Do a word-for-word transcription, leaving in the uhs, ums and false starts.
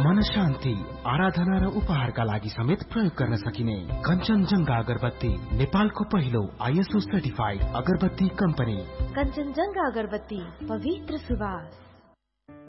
मन शान्ति, आराधना र उपहारका लागि समेत प्रयोग गर्न सकिने कञ्चनजंघा अगरबत्ती, नेपालको पहिलो आइएसओ सर्टिफाइड अगरबत्ती कम्पनी। कञ्चनजंघा अगरबत्ती, पवित्र सुवास।